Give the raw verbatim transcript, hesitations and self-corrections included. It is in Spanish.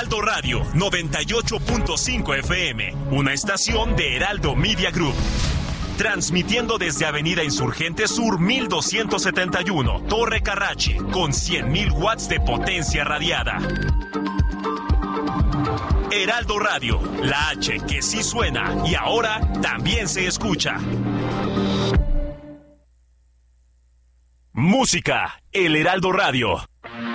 Heraldo Radio noventa y ocho punto cinco F M, una estación de Heraldo Media Group. Transmitiendo desde Avenida Insurgente Sur mil doscientos setenta y uno, Torre Carrachi, con cien mil watts de potencia radiada. Heraldo Radio, la H que sí suena y ahora también se escucha. Música, el Heraldo Radio.